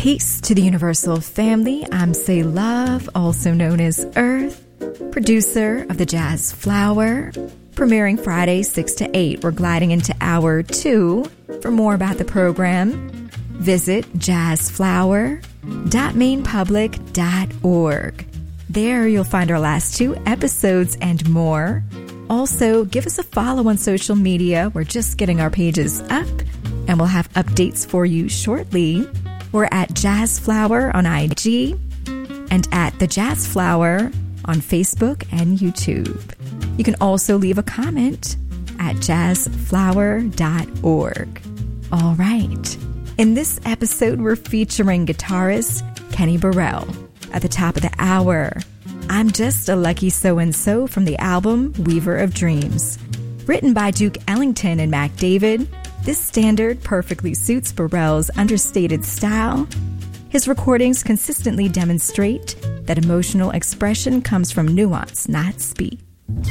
Peace to the universal family. I'm Say Love, also known as Earth, producer of the Jazz Flower, premiering Friday 6 to 8. We're gliding into hour 2. For more about the program, visit jazzflower.mainpublic.org. There you'll find our last 2 episodes and more. Also, give us a follow on social media. We're just getting our pages up, and we'll have updates for you shortly. We're at Jazz Flower on IG and at The Jazz Flower on Facebook and YouTube. You can also leave a comment at jazzflower.org. All right. In this episode, we're featuring guitarist Kenny Burrell. At the top of the hour, I'm Just a Lucky So-and-So from the album Weaver of Dreams. Written by Duke Ellington and Mac David, this standard perfectly suits Burrell's understated style. His recordings consistently demonstrate that emotional expression comes from nuance, not speed.